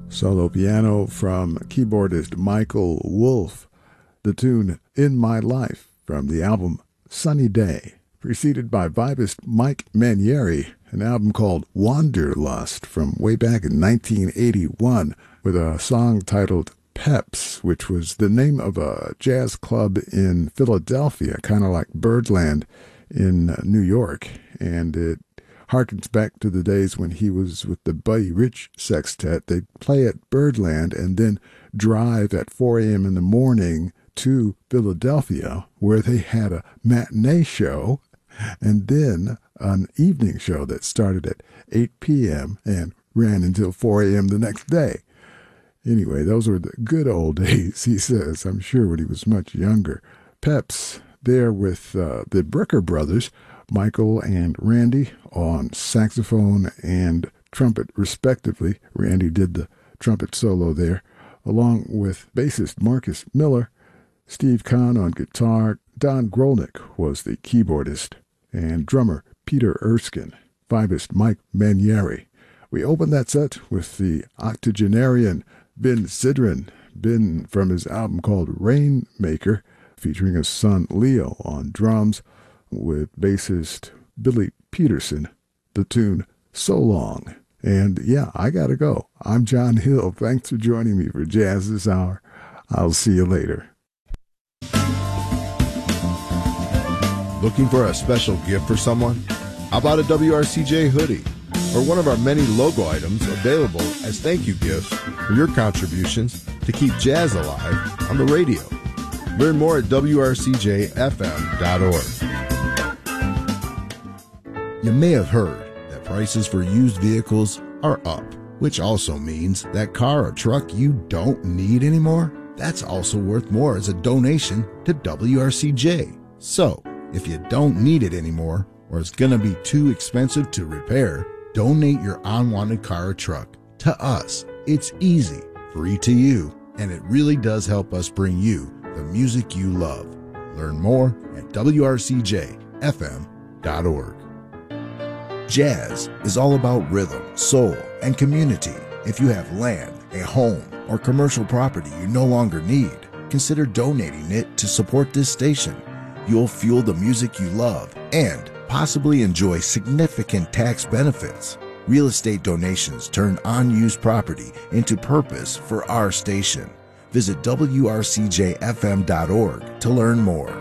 Solo piano from keyboardist Michael Wolff. The tune In My Life from the album Sunny Day, preceded by vibist Mike Manieri, an album called Wanderlust from way back in 1981 with a song titled Peps, which was the name of a jazz club in Philadelphia, kind of like Birdland in New York, and it harkens back to the days when he was with the Buddy Rich Sextet. They'd play at Birdland and then drive at 4 a.m. in the morning to Philadelphia, where they had a matinee show and then an evening show that started at 8 p.m. and ran until 4 a.m. the next day. Anyway, those were the good old days, he says, I'm sure, when he was much younger. Peps there with the Bricker brothers, Michael and Randy, on saxophone and trumpet, respectively. Randy did the trumpet solo there, along with bassist Marcus Miller, Steve Kahn on guitar. Don Grolnick was the keyboardist, and drummer Peter Erskine, vibist Mike Manieri. We opened that set with the octogenarian Ben Sidran, Ben from his album called Rainmaker, featuring his son Leo on drums, with bassist Billy Peterson, the tune So Long. And yeah, I gotta go. I'm John Hill. Thanks for joining me for Jazz This Hour. I'll see you later. Looking for a special gift for someone? How about a WRCJ hoodie? Or one of our many logo items available as thank you gifts for your contributions to keep jazz alive on the radio. Learn more at WRCJFM.org. You may have heard that prices for used vehicles are up, which also means that car or truck you don't need anymore, that's also worth more as a donation to WRCJ. So, if you don't need it anymore, or it's going to be too expensive to repair, donate your unwanted car or truck to us. It's easy, free to you, and it really does help us bring you the music you love. Learn more at WRCJFM.org. Jazz is all about rhythm, soul, and community. If you have land, a home, or commercial property you no longer need, consider donating it to support this station. You'll fuel the music you love and possibly enjoy significant tax benefits. Real estate donations turn unused property into purpose for our station. Visit WRCJFM.org to learn more.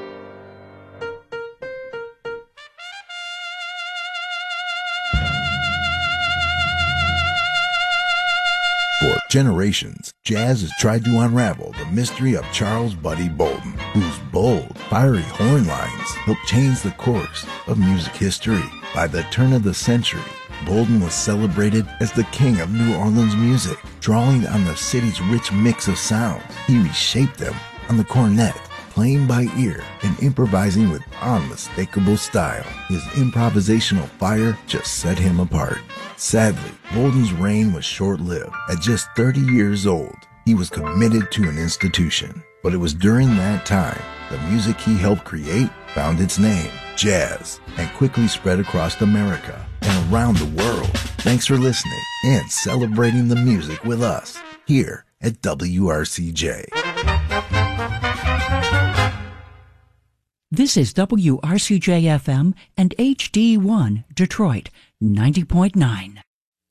For generations, jazz has tried to unravel the mystery of Charles Buddy Bolden, whose bold, fiery horn lines helped change the course of music history. By the turn of the century, Bolden was celebrated as the king of New Orleans music, drawing on the city's rich mix of sounds. He reshaped them on the cornet, playing by ear and improvising with unmistakable style. His improvisational fire just set him apart. Sadly, Bolden's reign was short-lived. At just 30 years old, he was committed to an institution. But it was during that time, the music he helped create found its name, jazz, and quickly spread across America and around the world. Thanks for listening and celebrating the music with us here at WRCJ. This is WRCJ-FM and HD1 Detroit 90.9.